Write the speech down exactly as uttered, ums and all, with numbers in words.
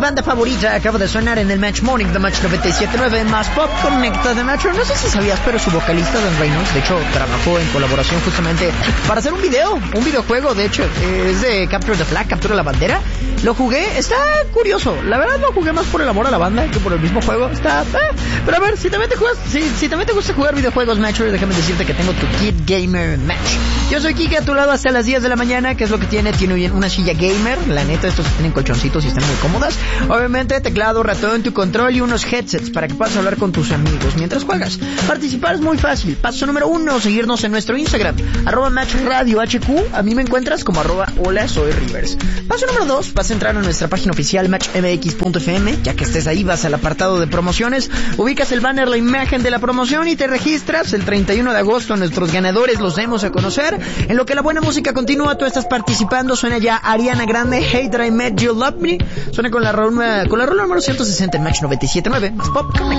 banda favorita acaba de sonar en el Match Morning de Match noventa y siete punto nueve más Pop Conecta de Nacho. No sé si sabías, pero su vocalista Dan Reynolds, de hecho, trabajó en colaboración justamente para hacer un video, un videojuego, de hecho, es de Capture the Flag, Captura la Bandera. Lo jugué, está curioso. La verdad lo jugué más por el amor a la banda que por el mismo juego. Está, eh. Pero a ver, si también te juegas, si, si también te gusta jugar videojuegos, Matcher, déjame decirte que tengo tu Kid Gamer Match. Yo soy Kike, a tu lado hasta las diez de la mañana, que es lo que tiene, tiene una silla gamer, la neta, estos tienen colchoncitos y están muy cómodas. Obviamente, teclado, ratón, tu control y unos headsets para que puedas hablar con tus amigos mientras juegas. Participar es muy fácil. Paso número uno, seguirnos en nuestro Instagram, arroba Match Radio H Q. A mí me encuentras como arroba hola soy Rivers. Paso número dos, vas a entrar a nuestra página oficial match m x punto f m. Ya que estés ahí, vas al apartado de promociones, ubicas el banner, la imagen de la promoción y te registras. El treinta y uno de agosto nuestros ganadores los demos a conocer. En lo que la buena música continúa, tú estás participando. Suena ya Ariana Grande, Hey That I Met You Love Me. Suena con la rola, con la rola número ciento sesenta en Match noventa y siete punto nueve más Pop Conecta.